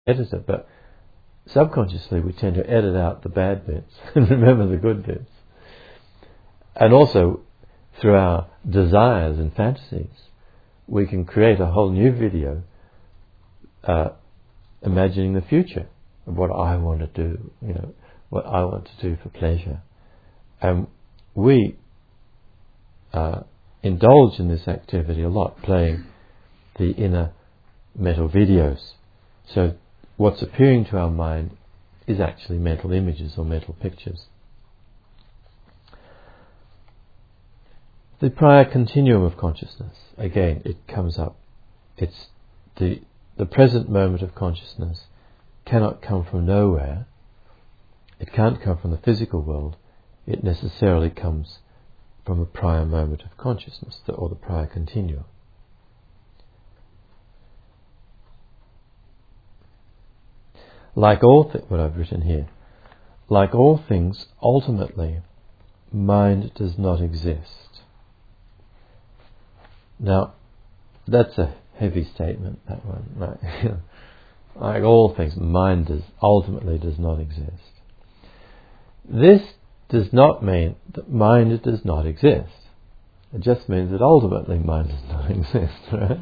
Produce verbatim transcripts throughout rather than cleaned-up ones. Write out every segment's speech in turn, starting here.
editor, but subconsciously we tend to edit out the bad bits and remember the good bits. And also, through our desires and fantasies, we can create a whole new video uh, imagining the future of what I want to do, you know, what I want to do for pleasure. And we uh, indulge in this activity a lot, playing the inner mental videos. So what's appearing to our mind is actually mental images or mental pictures. The prior continuum of consciousness, again, it comes up. It's the the present moment of consciousness cannot come from nowhere. It can't come from the physical world. It necessarily comes from a prior moment of consciousness, or the prior continuum. Like all th- what I've written here, like all things, ultimately, mind does not exist. Now, that's a heavy statement, that one, right? Like all things, mind does ultimately does not exist. This does not mean that mind does not exist. It just means that ultimately mind does not exist, right?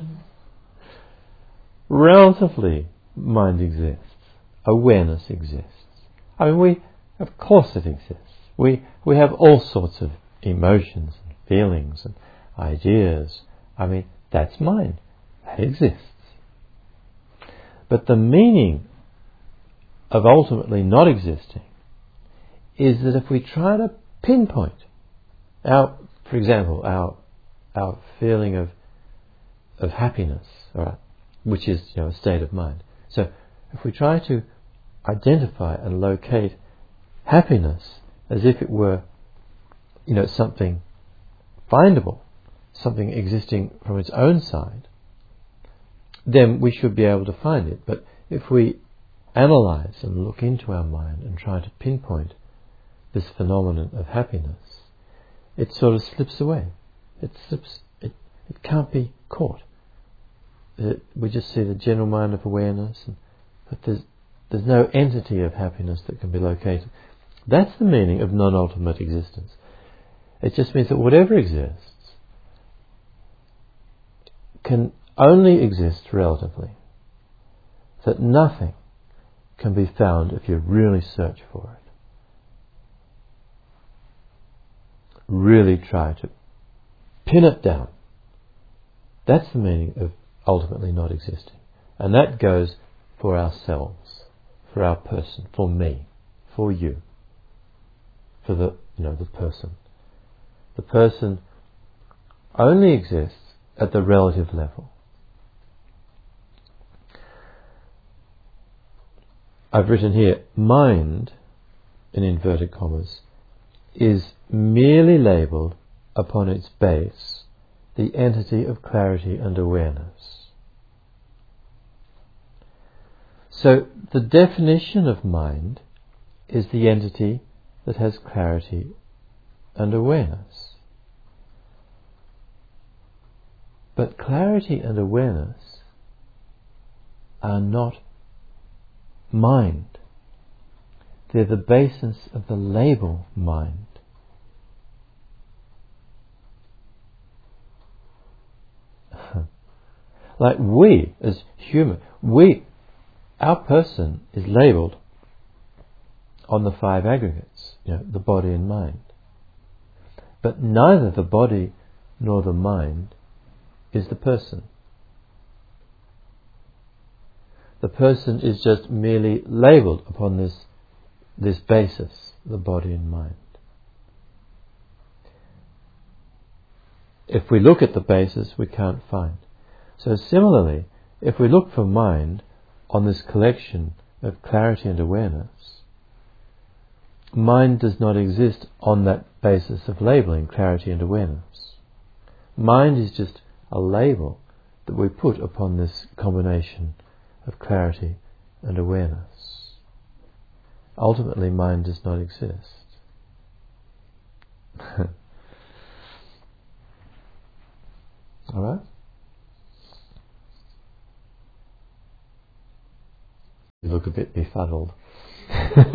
Relatively, mind exists. Awareness exists. I mean, we, of course it exists. We we have all sorts of emotions and feelings and ideas. I mean, that's mind. That exists. But the meaning of ultimately not existing is that if we try to pinpoint our, for example, our our feeling of of happiness, all right, which is, you know, a state of mind. So if we try to identify and locate happiness as if it were, you know, something findable, something existing from its own side, then we should be able to find it. But if we analyze and look into our mind and try to pinpoint this phenomenon of happiness, it sort of slips away. It slips. It, it can't be caught. It, we just see the general mind of awareness, and, but there's there's no entity of happiness that can be located. That's the meaning of non-ultimate existence. It just means that whatever exists can only exist relatively. That nothing can be found if you really search for it. Really try to pin it down. That's the meaning of ultimately not existing. And that goes for ourselves, for our person, for me, for you, for the, you know, the person. The person only exists at the relative level. I've written here, mind, in inverted commas, is merely labelled upon its base the entity of clarity and awareness. So the definition of mind is the entity that has clarity and awareness. But clarity and awareness are not mind. They're the basis of the label mind. Like we, as human, we, our person is labelled on the five aggregates, you know, the body and mind. But neither the body nor the mind is the person. The person is just merely labelled upon this this basis, the body and mind. If we look at the basis, we can't find. So similarly, if we look for mind on this collection of clarity and awareness, mind does not exist on that basis of labelling clarity and awareness. Mind is just a label that we put upon this combination of clarity and awareness. Ultimately, mind does not exist. All right? You look a bit befuddled.